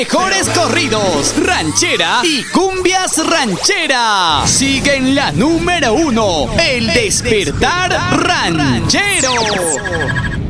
Mejores corridos, ranchera y cumbias ranchera. Sigue en la número 1, El Despertar Ranchero.